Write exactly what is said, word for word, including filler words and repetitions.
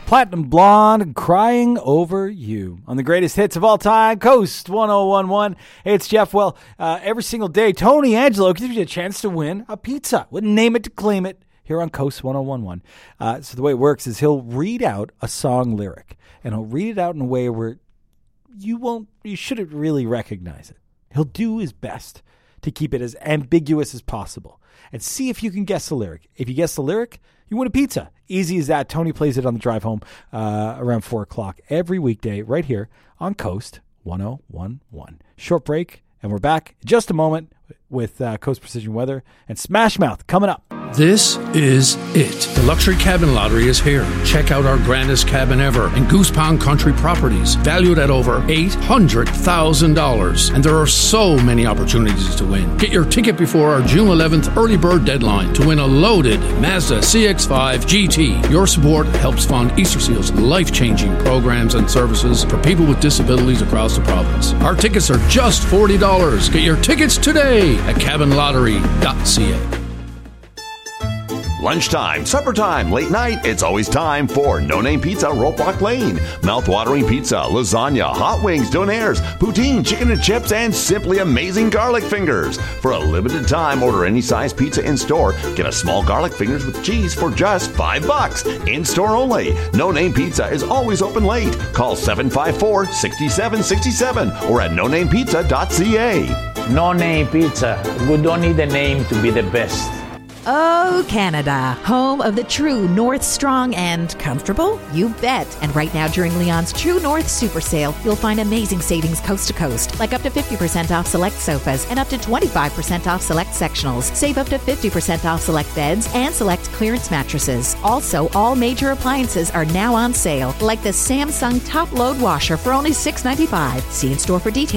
Platinum Blonde and Crying Over You on the greatest hits of all time, Coast one oh one one. Hey, it's Jeff. Well, uh, every single day, Tony Angelo gives you a chance to win a pizza. Wouldn't name it to claim it here on Coast one oh one one. Uh, so the way it works is he'll read out a song lyric, and he'll read it out in a way where you won't, you shouldn't really recognize it. He'll do his best to keep it as ambiguous as possible and see if you can guess the lyric. If you guess the lyric, you win a pizza. Easy as that. Tony plays it on the drive home uh, around four o'clock every weekday right here on Coast one oh one one. Short break, and we're back in just a moment with uh, Coast Precision Weather and Smash Mouth coming up. This is it. The Luxury Cabin Lottery is here. Check out our grandest cabin ever and Goose Pond Country Properties, valued at over eight hundred thousand dollars. And there are so many opportunities to win. Get your ticket before our June eleventh early bird deadline to win a loaded Mazda C X five G T. Your support helps fund Easter Seal's life-changing programs and services for people with disabilities across the province. Our tickets are just forty dollars. Get your tickets today at cabin lottery dot c a. Lunchtime, supper time, late night, it's always time for No Name Pizza, Ropewock Lane. Mouth-watering pizza, lasagna, hot wings, donaires, poutine, chicken and chips, and simply amazing garlic fingers. For a limited time, order any size pizza in-store. Get a small garlic fingers with cheese for just five bucks. In-store only. No Name Pizza is always open late. Call seven five four, six seven six seven or at no name pizza dot c a. No Name Pizza. We don't need a name to be the best. Oh, Canada, home of the true North strong and comfortable? You bet. And right now during Leon's True North Super Sale, you'll find amazing savings coast to coast, like up to fifty percent off select sofas and up to twenty-five percent off select sectionals. Save up to fifty percent off select beds and select clearance mattresses. Also, all major appliances are now on sale, like the Samsung top load washer for only six ninety-five. See in store for details.